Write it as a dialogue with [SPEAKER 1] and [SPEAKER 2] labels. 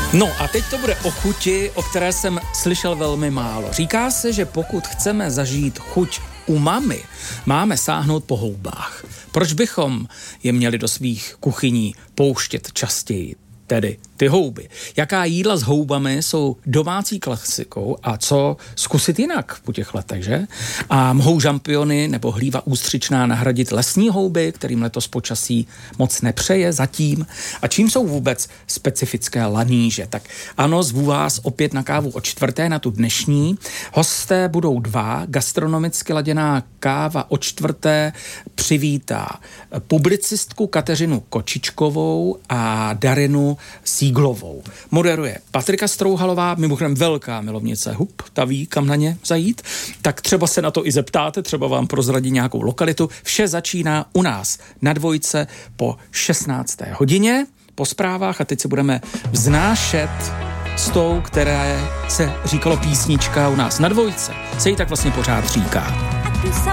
[SPEAKER 1] No a teď to bude o chuti, o které jsem slyšel velmi málo. Říká se, že pokud chceme zažít chuť umami, máme sáhnout po houbách. Proč bychom je měli do svých kuchyní pouštět častěji? Tedy ty houby. Jaká jídla s houbami jsou domácí klasikou a co zkusit jinak po těch letech, že? A mohou žampiony nebo hlíva ústřičná nahradit lesní houby, kterým letos počasí moc nepřeje zatím? A čím jsou vůbec specifické laníže? Tak ano, zvu vás opět na kávu o 4:00 na tu dnešní. Hosté budou dva. Gastronomicky laděná káva o 4:00 přivítá publicistku Kateřinu Kočičkovou a Darinu Síglovou. Moderuje Patrika Strouhalová, mimochodem velká milovnice hub, ta ví, kam na ně zajít. Tak třeba se na to i zeptáte, třeba vám prozradí nějakou lokalitu. Vše začíná u nás na Dvojce po 16. hodině, po zprávách a teď se budeme vznášet s tou, které se říkalo písnička u nás na Dvojce. Se jí tak vlastně pořád říká.